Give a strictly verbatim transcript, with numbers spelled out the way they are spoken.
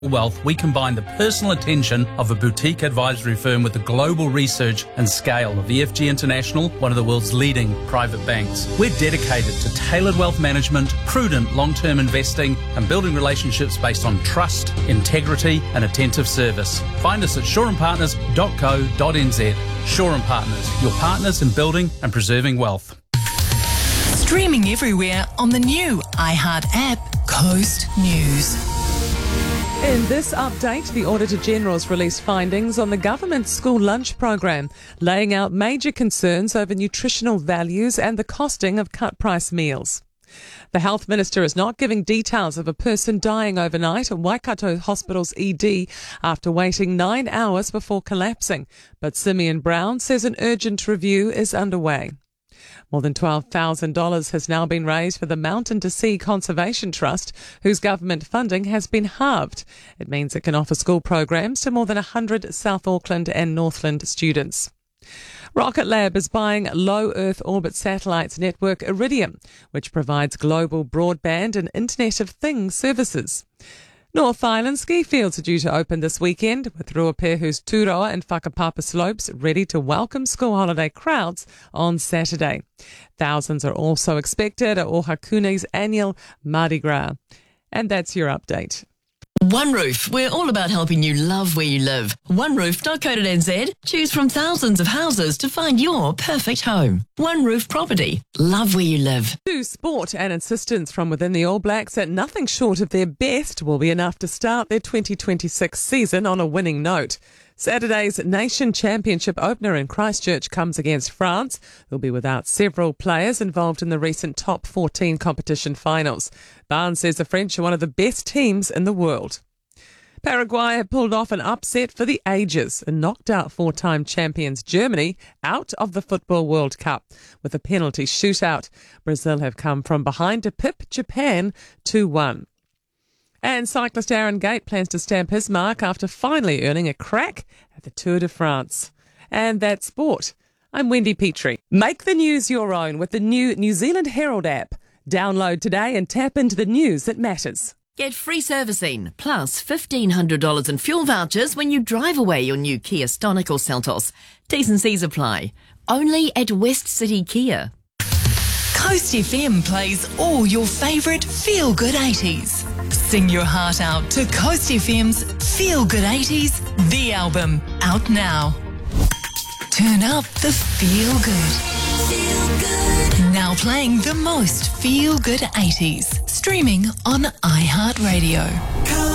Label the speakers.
Speaker 1: Wealth, we combine the personal attention of a boutique advisory firm with the global research and scale of E F G International, one of the world's leading private banks. We're dedicated to tailored wealth management, prudent long-term investing, and building relationships based on trust, integrity, and attentive service. Find us at shaw and partners dot co dot n z. Shaw and Partners, your partners in building and preserving wealth.
Speaker 2: Streaming everywhere on the new iHeart app, Coast News.
Speaker 3: In this update, the Auditor-General's released findings on the government's school lunch program, laying out major concerns over nutritional values and the costing of cut-price meals. The Health Minister is not giving details of a person dying overnight at Waikato Hospital's E D after waiting nine hours before collapsing, but Simeon Brown says an urgent review is underway. More than twelve thousand dollars has now been raised for the Mountain to Sea Conservation Trust, whose government funding has been halved. It means it can offer school programs to more than one hundred South Auckland and Northland students. Rocket Lab is buying low Earth orbit satellites network Iridium, which provides global broadband and Internet of Things services. North Island ski fields are due to open this weekend, with Ruapehu's Turoa and Whakapapa slopes ready to welcome school holiday crowds on Saturday. Thousands are also expected at Ohakune's annual Mardi Gras. And that's your update.
Speaker 2: One Roof, we're all about helping you love where you live. one roof dot co dot n z. Choose from thousands of houses to find your perfect home. One Roof Property. Love where you live.
Speaker 3: To sport and insistence from within the All Blacks that nothing short of their best will be enough to start their twenty twenty-six season on a winning note. Saturday's Nation Championship opener in Christchurch comes against France, who'll be without several players involved in the recent top fourteen competition finals. Barnes says the French are one of the best teams in the world. Paraguay have pulled off an upset for the ages and knocked out four-time champions Germany out of the Football World Cup with a penalty shootout. Brazil have come from behind to pip Japan two one. And cyclist Aaron Gate plans to stamp his mark after finally earning a crack at the Tour de France. And that's sport. I'm Wendy Petrie. Make the news your own with the new New Zealand Herald app. Download today and tap into the news that matters.
Speaker 2: Get free servicing, plus fifteen hundred dollars in fuel vouchers when you drive away your new Kia Stonic or Seltos. T's and C's apply. Only at West City Kia. Coast F M plays all your favourite feel-good eighties. Sing your heart out to Coast F M's Feel Good eighties, the album, out now. Turn up the feel good. Feel good. Now playing the most feel good eighties. Streaming on iHeartRadio.